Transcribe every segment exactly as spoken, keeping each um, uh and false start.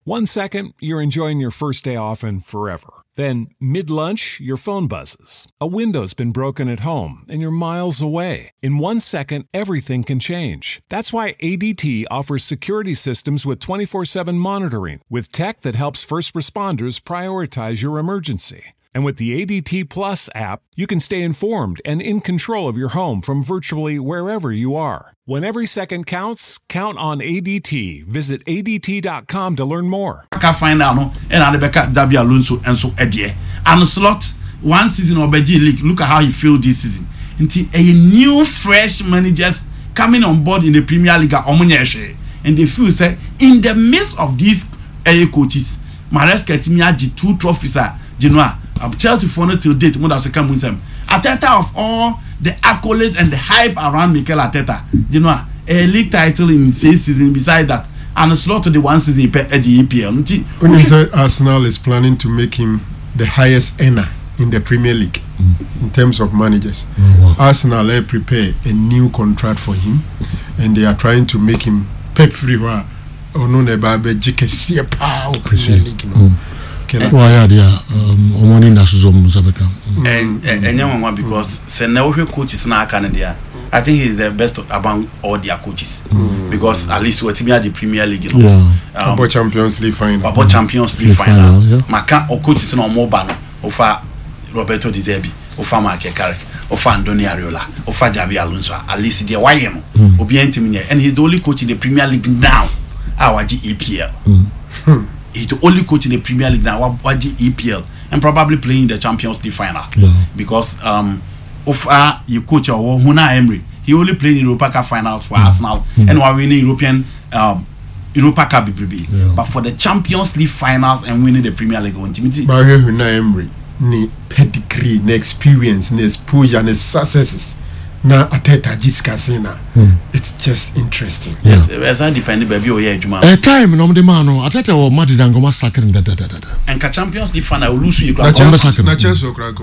One second, you're enjoying your first day off and forever. Then, mid-lunch, your phone buzzes. A window's been broken at home and you're miles away. In one second, everything can change. That's why A D T offers security systems with twenty-four seven monitoring, with tech that helps first responders prioritize your emergency. And with the A D T Plus app, you can stay informed and in control of your home from virtually wherever you are. When every second counts, count on A D T. Visit A D T dot com to learn more. I can find out no, and I Rebecca Dabi Alonso and so Edie. And slot one season of Beji League. Look at how he feel this season. Until a new fresh managers coming on board in the Premier League and they feel say in the midst of these A coaches, Maresca Timia two trophies are Genoa. I'm Chelsea for no till date. More than second win them. Arteta of all the accolades and the hype around Mikel Arteta, you know, a league title in six season. Beside that, and a slot to the one season at the E P L. When you say Arsenal is planning to make him the highest earner in the Premier League mm. in terms of managers, oh, wow. Arsenal have prepared a new contract for him, and they are trying to make him pep free. Or no, never be Jike power Premier League. Why are there um money na Suzom Zabeka? And and young because say now coaches na Canada. I think he's the best among all their coaches mm. because at least what the Premier League, you know, yeah. um, about Champions League final, about Champions League final. Maka or coaches no more ban ofa Roberto Di Zerbi, ofa Mark Carrick, ofa Andoni Areola, ofa Javi Alonso. At least they why him obi entimi, and he's the only coach in the Premier League now. Our E P L. Mm. He's the only coach in the Premier League now, what the E P L, and probably playing in the Champions League final. Yeah. Because um, of uh, you coach or Huna Emery, he only played in Europa Cup finals for mm. Arsenal, mm. and while winning European um, Europa Cup B B B. Yeah. But for the Champions League finals and winning the Premier League, on Timothy. But Huna Emery, ni pedigree, ni experience, ni exposure, ni successes. Na Arteta Jiskasina. It's just interesting. Yeah. It's a depending baby or yeah, Juma. A time no the man or Arteta or Madrid and Goma sacking da da da da. And ka Champions League final will lose you. Na Chelsea na ChelseaOkrako.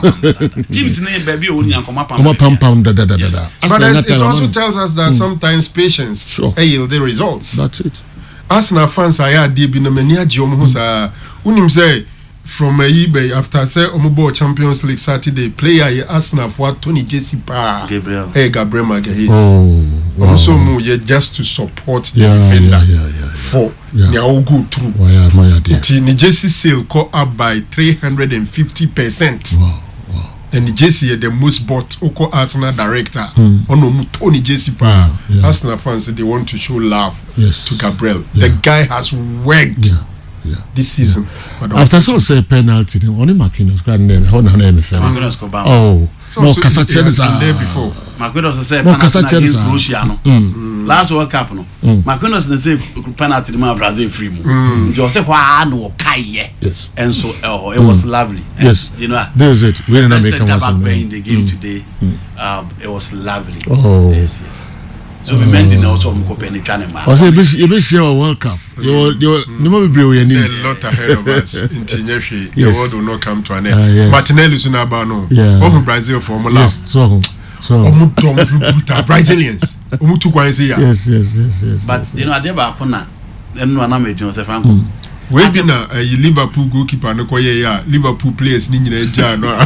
Teams name baby only and come up and pam pam da da da da. But it also tells us that sometimes patience sure. yield the results. That's it. Arsenal fans are ya dey bi no mania gye omo sa unim say from eBay after say Omobo Champions League Saturday player Arsenal for Tony Jesse Pa Gabriel hey Gabriel Magalhaes oh wow. Also mo yeah, just to support the yeah, defender yeah, yeah, yeah, yeah. for yeah. they all go through oh, yeah, yeah, yeah. It the Jesse sale go up by three hundred fifty percent. Wow wow. And the Jesse is the most bought Oko Arsenal director mm. on Tony Jesse Pa yeah, yeah. Arsenal fans they want to show love yes. to Gabriel yeah. The guy has worked yeah. Yeah. this season. Yeah. After so say penalty, only Marquinhos got name. How na name fair? Oh, so, no, so Casachelis are there before. Marquinhos say penalty against Croatia no. Mm. Last World Cup no. Mm. Marquinhos say penalty the man Brazil free mo. Mm. Just say why no kai yes. And so oh, it mm. was lovely. And, yes. You know. There's it. We didn't make a back in the game mm. today. Mm. Um, it was lovely. Oh. Yes, yes. So we mending also on Copenhagen. I say you be share World Cup. You you no more be we need. A lot ahead of us in Tinyeshi. The Yes. world will not come to an end. Uh, yes. Martinelli Sunabano. Yeah. Over Brazil Formula. Yes. So so. Omu dom bruta Brazilians. Omu tu kwa nsi ya. Yes yes yes yes. But yes, you know adeba akona enu ana meji on se franco. We be na a Liverpool goalkeeper no koye ya Liverpool players ni nyina eja no.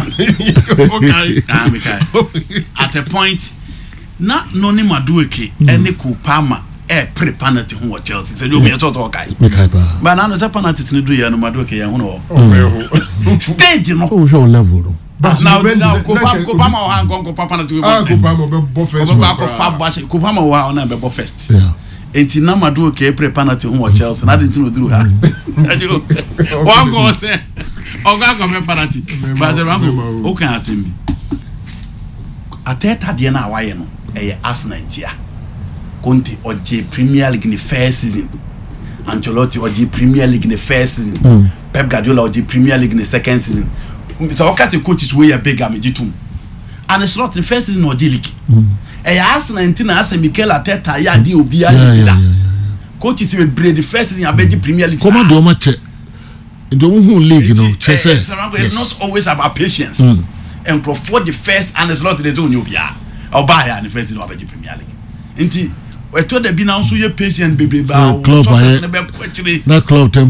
Okay. Ah me kai. At a point na noni Madueke ene Kupama e pre penalty hu wa Chelsea say you me talk talk guys me kai ba but na no say penalty tin do ya no Madueke ya hu no stage no oh show level no now now Kupama Kupama o han gon Kupama penalty we ah Kupama be bo first Kupama ko fa bo Kupama o ha na be bo first yeah enti na Madueke e pre penalty hu wa Chelsea na dey tin do ha one go say o ga go me penalty but the one go o kan asembi Arteta de na awaye no eh Arsenal tia Conte oje Premier League in the first season Ancelotti oje Premier League in the first season mm. Pep Guardiola oje Premier League in the second season so what kind of coaches wey big am jitum and it's not the first season oje league mm. eh Arsenal ntina asa Mikel Arteta ya di obi ya league coaches we break the first season abeji Premier League come do match in the whole league you know it's not always about patience mm. and for the first and it's not the zone you bia oba ya the first season abeji Premier League nti we to the bi na so ye patient baby ba club na club